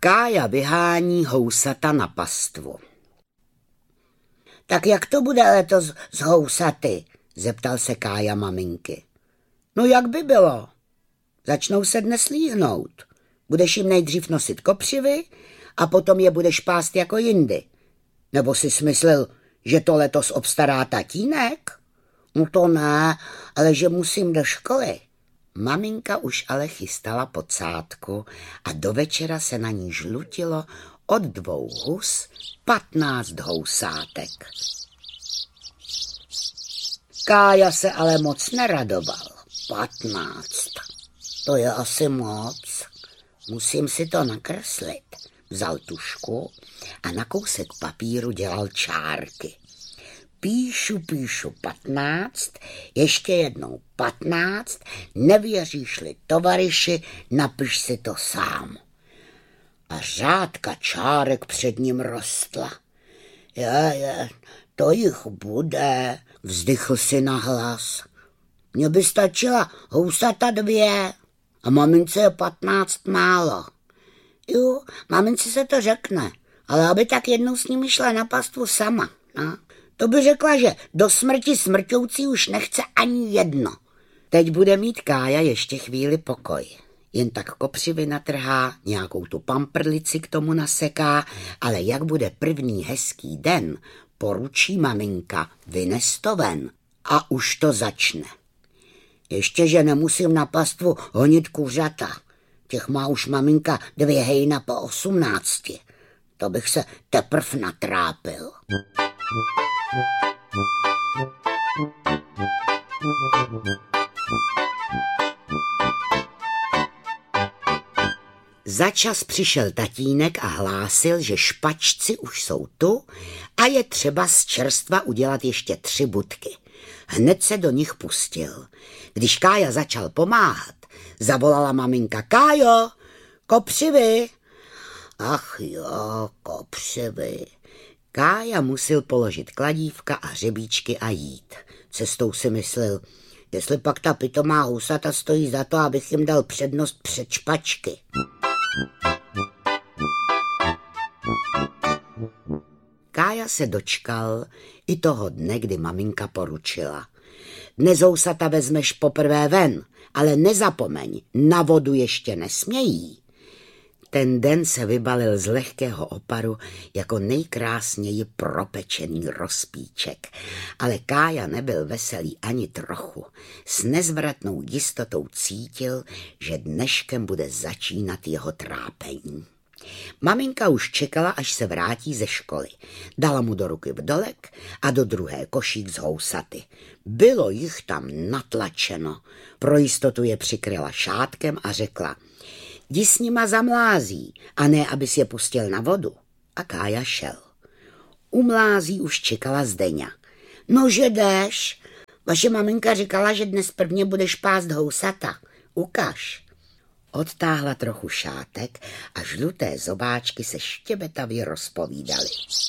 Kája vyhání housata na pastvu. Tak jak to bude letos s housaty? Zeptal se Kája maminky. No jak by bylo? Začnou se dnes líhnout. Budeš jim nejdřív nosit kopřivy a potom je budeš pást jako jindy. Nebo jsi smyslel, že to letos obstará tatínek? No to ne, ale že musím do školy. Maminka už ale chystala podsádku a do večera se na ní žlutilo od 2 hus 15 housátek. Kája se ale moc neradoval. 15. To je asi moc. Musím si to nakreslit. Vzal tužku a na kousek papíru dělal čárky. Píšu 15, ještě jednou 15, nevěříš-li tovaryši, napiš si to sám. A řádka čárek před ním rostla. Je, to jich bude, vzdychl si nahlas. Mně by stačila housata 2 a mamince je 15 málo. Jo, maminci se to řekne, ale aby tak jednou s nimi šla na pastvu sama. No. To by řekla, že do smrti smrťoucí už nechce ani jedno. Teď bude mít Kája ještě chvíli pokoj. Jen tak kopřivy natrhá, nějakou tu pamprlici k tomu naseká, ale jak bude první hezký den, poručí maminka, vynes to ven a už to začne. Ještě, že nemusím na pastvu honit kuřata. Těch má už maminka 2 hejna po 18. To bych se teprv natrápil. Začas přišel tatínek a hlásil, že špačci už jsou tu a je třeba z čerstva udělat ještě 3 budky. Hned se do nich pustil. Když Kája začal pomáhat, zavolala maminka: Kájo, kopřivy! Ach jo, kopřivy. Kája musel položit kladívka a hřebíčky a jít. Cestou si myslel, jestli pak ta pitomá housata stojí za to, abych jim dal přednost před špačky. Kája se dočkal i toho dne, kdy maminka poručila: dnes housata vezmeš poprvé ven, ale nezapomeň, na vodu ještě nesmějí. Ten den se vybalil z lehkého oparu jako nejkrásněji propečený rozpíček, ale Kája nebyl veselý ani trochu. S nezvratnou jistotou cítil, že dneškem bude začínat jeho trápení. Maminka už čekala, až se vrátí ze školy. Dala mu do ruky vdolek a do druhé košík z housaty. Bylo jich tam natlačeno. Pro jistotu je přikryla šátkem a řekla: jdi s nima za mlází, a ne, abys je pustil na vodu. A Kája šel. U mlází už čekala Zdeňa. Nože jdeš? Vaše maminka říkala, že dnes prvně budeš pást housata. Ukaž. Odtáhla trochu šátek a žluté zobáčky se štěbetavě rozpovídaly.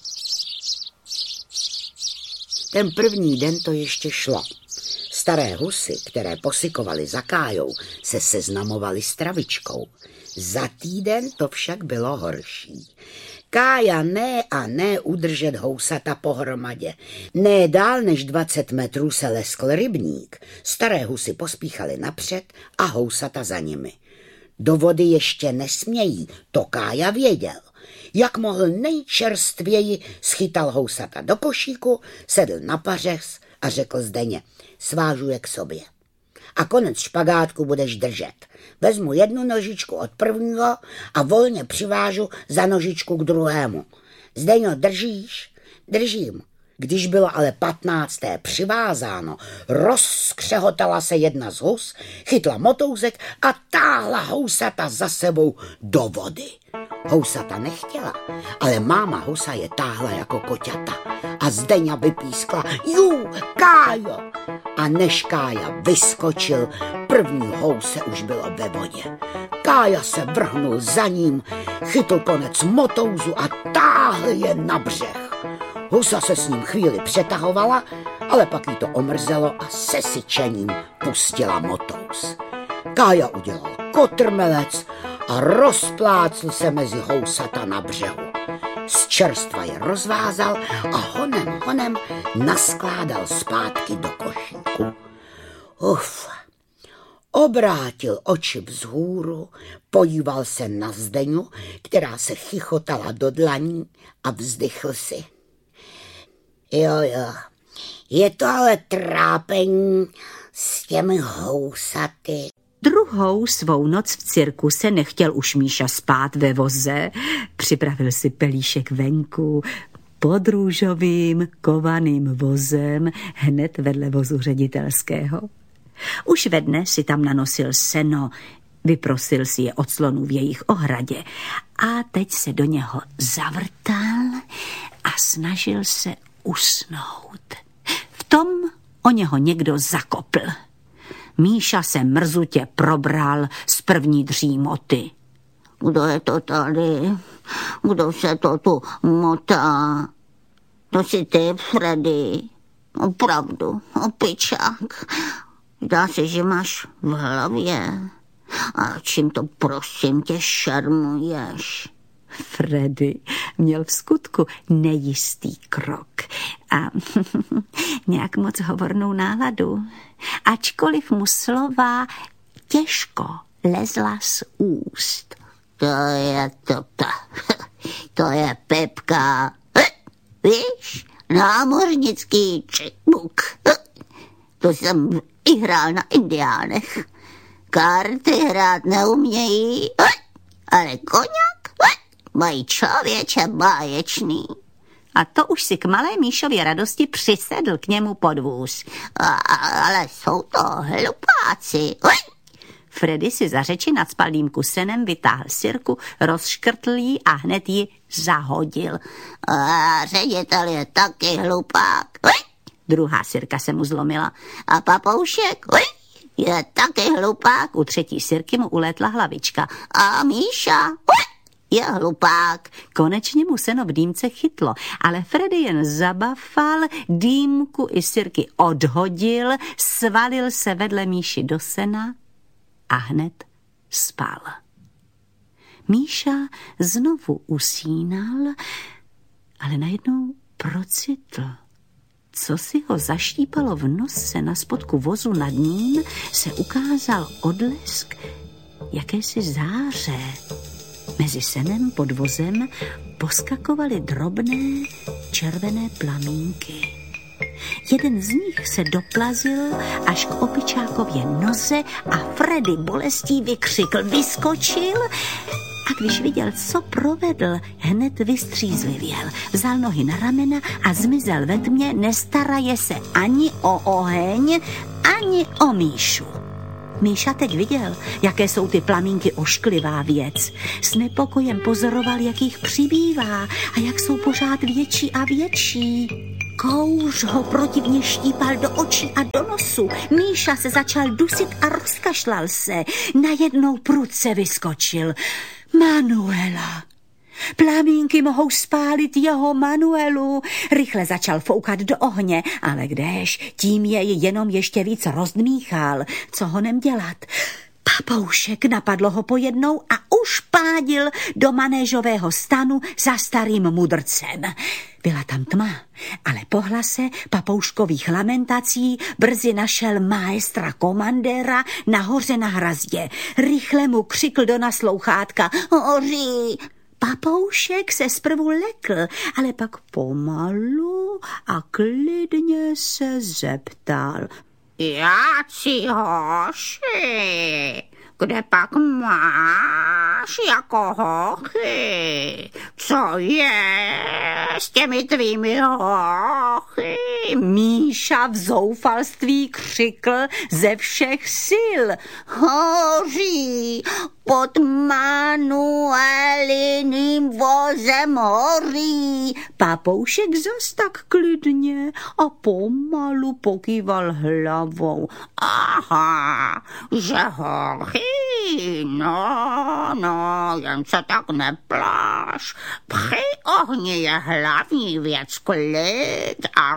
Ten první den to ještě šlo. Staré husy, které posykovaly za Kájou, se seznamovaly s travičkou. Za týden to však bylo horší. Kája ne udržet housata pohromadě. Ne dál než 20 metrů se leskl rybník. Staré husy pospíchaly napřed a housata za nimi. Do vody ještě nesmějí, to Kája věděl. Jak mohl nejčerstvěji, schytal housata do košíku, sedl na pařez a řekl Zdeně: svážu je k sobě. A konec špagátku budeš držet. Vezmu jednu nožičku od prvního a volně přivážu za nožičku k druhému. Zdeňo, držíš? Držím. Když bylo ale 15. přivázáno, rozkřehotala se jedna z hus, chytla motouzek a táhla housata za sebou do vody. Housata nechtěla, ale máma husa je táhla jako koťata a Zdeňa vypískla: jú, Kájo! A než Kája vyskočil, první house už bylo ve vodě. Kája se vrhnul za ním, chytl konec motouzu a táhl je na břeh. Husa se s ním chvíli přetahovala, ale pak jí to omrzelo a se syčením pustila motouz. Kája udělal kotrmelec a rozplácl se mezi housata na břehu. Z čerstva je rozvázal a honem naskládal zpátky do košíku. Uf, obrátil oči vzhůru, podíval se na Zdeňu, která se chichotala do dlaní a vzdychl si. Jo, je to ale trápení s těmi housaty. Druhou svou noc v cirkuse nechtěl už Míša spát ve voze. Připravil si pelíšek venku pod růžovým kovaným vozem hned vedle vozu ředitelského. Už ve dne si tam nanosil seno, vyprosil si je od slonů v jejich ohradě a teď se do něho zavrtal a snažil se usnout. V tom o něho někdo zakopl. Míša se mrzutě probral z první dřímoty. Kdo je to tady? Kdo se to tu motá? To jsi ty, Freddy. Opravdu, opičák. Zdá se, že máš v hlavě. A čím to prosím tě šermuješ? Freddy měl v skutku nejistý krok a nějak moc hovornou náladu, ačkoliv mu slova těžko lezla z úst. To je Pepka. Víš, námořnický čekbuk. To jsem i hrál na indiánech. Karty hrát neumějí, ale koněk mají člověče báječný. A to už si k malé Míšově radosti přisedl k němu pod vůz. Ale jsou to hlupáci. Freddy si za řeči nad spalným kusenem vytáhl sirku, rozškrtl ji a hned ji zahodil. A ředitel je taky hlupák. Druhá sirka se mu zlomila. A papoušek je taky hlupák. U třetí sirky mu ulétla hlavička. A Míša je hlupák. Konečně mu seno v dýmce chytlo, ale Freddy jen zabafal, dýmku i sirky odhodil, svalil se vedle Míši do sena a hned spal. Míša znovu usínal, ale najednou procitl. Co si ho zaštípalo v nose na spodku vozu nad ním, se ukázal odlesk jakési záře. Mezi senem pod vozem poskakovaly drobné červené plamínky. Jeden z nich se doplazil až k opičákově noze a Freddy bolestí vykřikl, vyskočil a když viděl, co provedl, hned vystřízlivěl. Vzal nohy na ramena a zmizel ve tmě, nestaraje se ani o oheň, ani o Míšu. Míša teď viděl, jaké jsou ty plamínky ošklivá věc. S nepokojem pozoroval, jak jich přibývá a jak jsou pořád větší a větší. Kouř ho protivně štípal do očí a do nosu. Míša se začal dusit a rozkašlal se. Najednou prudce vyskočil. Manuela. Plamínky mohou spálit jeho Manuelu. Rychle začal foukat do ohně, ale kdež, tím jej jenom ještě víc rozdmíchal. Co honem dělat? Papoušek napadlo ho pojednou a už pádil do manéžového stanu za starým mudrcem. Byla tam tma, ale po hlase papouškových lamentací brzy našel maestra komandéra nahoře na hrazdě. Rychle mu křikl do naslouchátka. Hoří! Papoušek se zprvu lekl, ale pak pomalu a klidně se zeptal. Jáci hoši, kde pak máš jako hochy? Co je s těmi tvými hochy? Míša v zoufalství křikl ze všech sil. Hoří, pod Manueliným vozem hoří. Papoušek zas tak klidně a pomalu pokýval hlavou. Aha, že hoří, no, jen se tak nepláš. Při ohni je hlavní věc klid a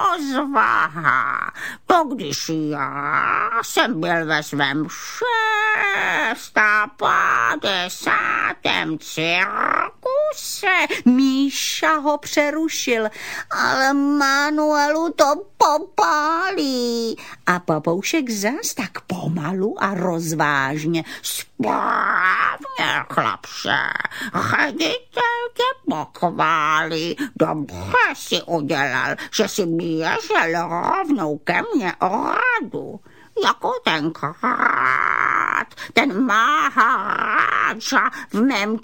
rozvaha. To když já jsem byl ve svém 350. cirkuse. Míša ho přerušil. Ale Manuelu to popálí. A papoušek zas tak pomalu a rozvážně. Správně, chlapče, ředitel tě pochválí. Dobře si udělal, že si běžel rovnou ke mně o radu. Jako tenkrát, ten Maharaja v mém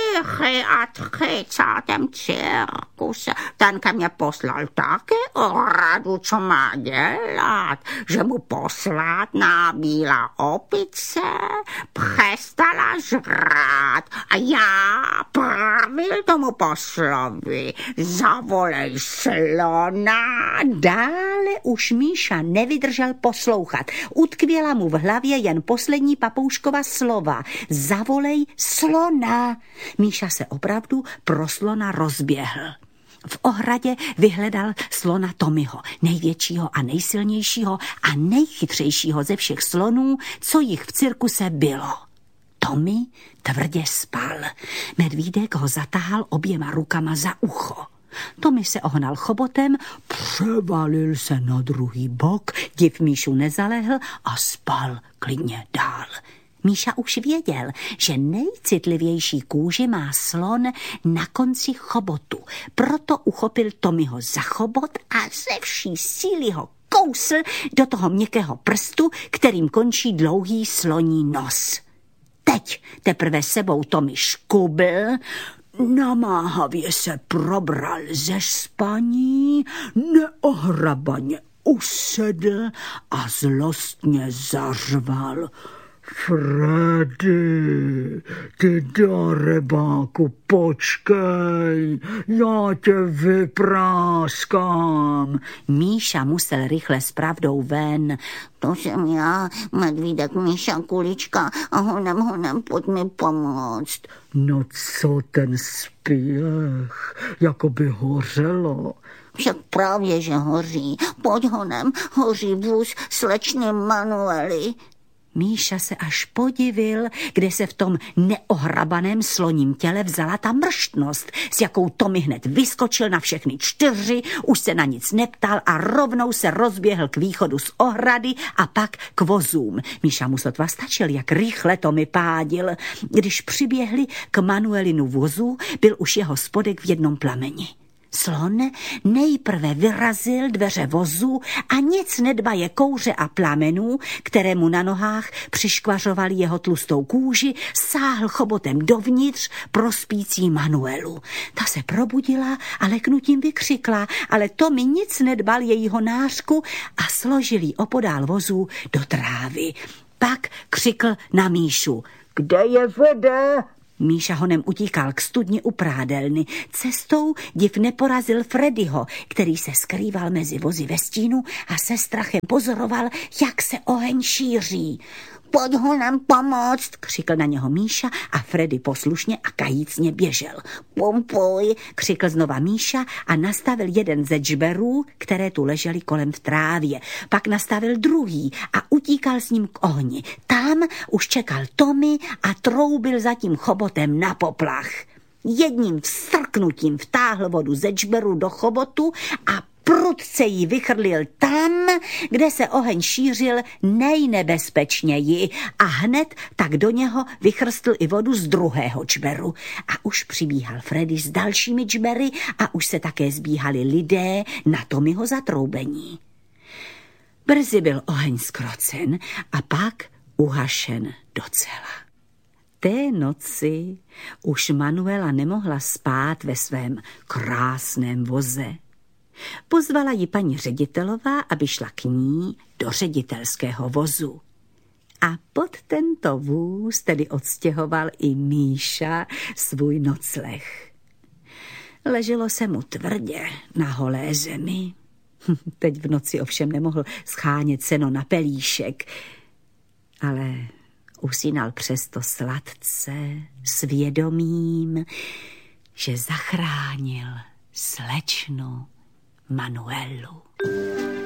34. cirkuse, ten ke mně poslal taky o radu, co má dělat, že mu posvátná bílá opice přestala žrát a já pravil tomu poslovi, zavolej slona. Dále už Míša nevydržel poslouchat. Utkvěla mu v hlavě jen poslední papouškova slova. Zavolej slona. Míša se opravdu pro slona rozběhl. V ohradě vyhledal slona Tommyho, největšího a nejsilnějšího a nejchytřejšího ze všech slonů, co jich v cirkuse bylo. Tommy tvrdě spal. Medvídek ho zatahal oběma rukama za ucho. Tommy se ohnal chobotem, převalil se na druhý bok, div Míšu nezalehl a spal klidně dál. Míša už věděl, že nejcitlivější kůži má slon na konci chobotu. Proto uchopil Tommyho za chobot a ze vší síly ho kousl do toho měkkého prstu, kterým končí dlouhý sloní nos. Teď teprve sebou Tommy škubl, namáhavě se probral ze spaní, neohrabaně usedl a zlostně zařval. Freddy, ty darebáku, počkej, já tě vypráskám. Míša musel rychle s pravdou ven. To jsem já, medvídek Míša Kulička, a honem, pojď mi pomoct. No co ten spěch, jako by hořelo. Však právě, že hoří. Pojď honem, hoří vůz slečny Manuely. Míša se až podivil, kde se v tom neohrabaném sloním těle vzala ta mrštnost, s jakou Tommy hned vyskočil na všechny 4, už se na nic neptal a rovnou se rozběhl k východu z ohrady a pak k vozům. Míša mu sotva stačil, jak rychle Tommy pádil. Když přiběhli k Manuelinu vozu, byl už jeho spodek v jednom plameni. Slon nejprve vyrazil dveře vozu a nic nedbaje kouře a plamenů, které mu na nohách přiškvařovaly jeho tlustou kůži, sáhl chobotem dovnitř pro spící Manuelu. Ta se probudila a leknutím vykřikla, ale Tommy nic nedbal jejího nářku a složil jí opodál vozů do trávy. Pak křikl na Míšu. Kde je voda? Míša honem utíkal k studni u prádelny. Cestou div neporazil Freddyho, který se skrýval mezi vozy ve stínu a se strachem pozoroval, jak se oheň šíří. Pojď ho nám pomoct, křikl na něho Míša a Freddy poslušně a kajícně běžel. Pompuj, křikl znova Míša a nastavil jeden ze džberů, které tu ležely kolem v trávě. Pak nastavil druhý a utíkal s ním k ohni. Tam už čekal Tommy a troubil za tím chobotem na poplach. Jedním vstrknutím vtáhl vodu ze džberu do chobotu a prudce jí vychrlil tam, kde se oheň šířil nejnebezpečněji a hned tak do něho vychrstl i vodu z druhého džberu. A už přibíhal Freddy s dalšími džbery a už se také zbíhali lidé na Tommyho zatroubení. Brzy byl oheň zkrocen a pak uhašen docela. Té noci už Manuela nemohla spát ve svém krásném voze. Pozvala ji paní ředitelová, aby šla k ní do ředitelského vozu. A pod tento vůz tedy odstěhoval i Míša svůj nocleh. Leželo se mu tvrdě na holé zemi. Teď v noci ovšem nemohl schánět seno na pelíšek, ale usínal přesto sladce s vědomím, že zachránil slečnu Manuelu.